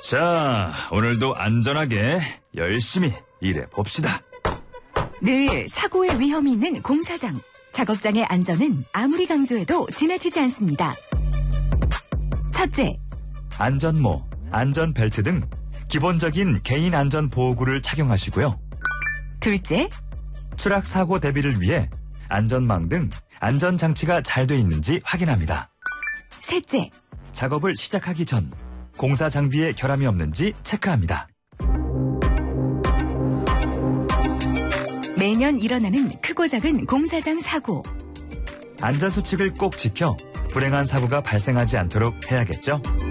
자, 오늘도 안전하게 열심히 일해봅시다. 늘 사고의 위험이 있는 공사장. 작업장의 안전은 아무리 강조해도 지나치지 않습니다. 첫째, 안전모, 안전벨트 등 기본적인 개인 안전 보호구를 착용하시고요. 둘째, 추락 사고 대비를 위해 안전망 등 안전장치가 잘 돼 있는지 확인합니다. 셋째, 작업을 시작하기 전 공사 장비에 결함이 없는지 체크합니다. 매년 일어나는 크고 작은 공사장 사고. 안전수칙을 꼭 지켜 불행한 사고가 발생하지 않도록 해야겠죠?